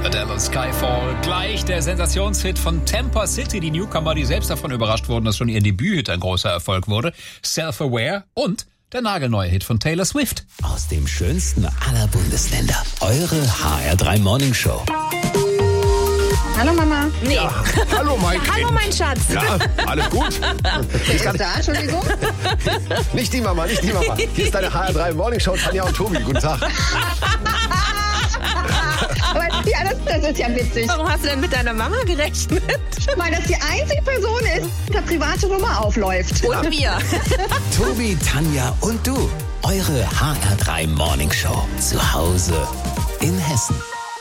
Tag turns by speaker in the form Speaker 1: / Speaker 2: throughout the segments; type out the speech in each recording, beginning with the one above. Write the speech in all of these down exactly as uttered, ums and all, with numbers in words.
Speaker 1: Adele und Skyfall. Gleich der Sensationshit von Tampa City. Die Newcomer, die selbst davon überrascht wurden, dass schon ihr Debüthit ein großer Erfolg wurde. Self-Aware und der nagelneue Hit von Taylor Swift.
Speaker 2: Aus dem schönsten aller Bundesländer. Eure H R drei Morning Show.
Speaker 3: Hallo Mama.
Speaker 4: Nee.
Speaker 5: Ja, hallo mein Kind.
Speaker 4: Hallo mein Schatz.
Speaker 5: Ja, alles gut?
Speaker 3: Wer ist da? Entschuldigung.
Speaker 5: Nicht die Mama, nicht die Mama. Hier ist deine H R drei Morning Show, Tanja und Tobi. Guten Tag.
Speaker 3: Aber ja, das, das ist ja witzig.
Speaker 4: Warum hast du denn mit deiner Mama gerechnet?
Speaker 3: Weil das die einzige Person ist, die der private Nummer aufläuft.
Speaker 4: Und wir.
Speaker 2: Tobi, Tanja und du. Eure H R drei Morning Show. Zu Hause in Hessen.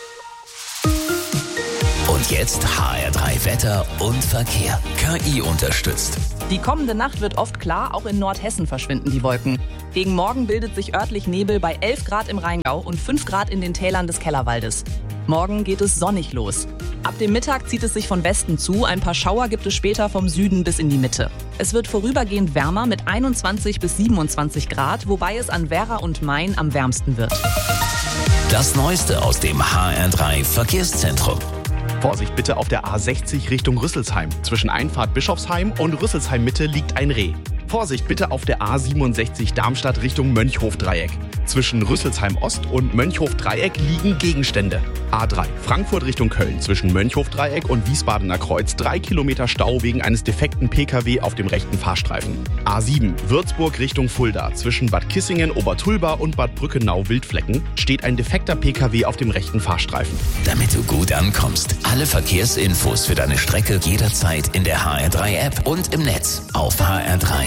Speaker 2: Und jetzt H R drei Wetter und Verkehr. K I unterstützt.
Speaker 6: Die kommende Nacht wird oft klar, auch in Nordhessen verschwinden die Wolken. Gegen Morgen bildet sich örtlich Nebel bei elf Grad im Rheingau und fünf Grad in den Tälern des Kellerwaldes. Morgen geht es sonnig los. Ab dem Mittag zieht es sich von Westen zu, ein paar Schauer gibt es später vom Süden bis in die Mitte. Es wird vorübergehend wärmer mit einundzwanzig bis siebenundzwanzig Grad, wobei es an Werra und Main am wärmsten wird.
Speaker 2: Das Neueste aus dem H R drei Verkehrszentrum.
Speaker 7: Vorsicht bitte auf der A sechzig Richtung Rüsselsheim. Zwischen Einfahrt Bischofsheim und Rüsselsheim Mitte liegt ein Reh. Vorsicht bitte auf der A siebenundsechzig Darmstadt Richtung Mönchhof-Dreieck. Zwischen Rüsselsheim Ost und Mönchhof-Dreieck liegen Gegenstände. A drei Frankfurt Richtung Köln. Zwischen Mönchhof-Dreieck und Wiesbadener Kreuz drei Kilometer Stau wegen eines defekten P K W auf dem rechten Fahrstreifen. A sieben Würzburg Richtung Fulda. Zwischen Bad Kissingen, Obertulba und Bad Brückenau-Wildflecken steht ein defekter P K W auf dem rechten Fahrstreifen.
Speaker 2: Damit du gut ankommst. Alle Verkehrsinfos für deine Strecke jederzeit in der H R drei App und im Netz auf h r drei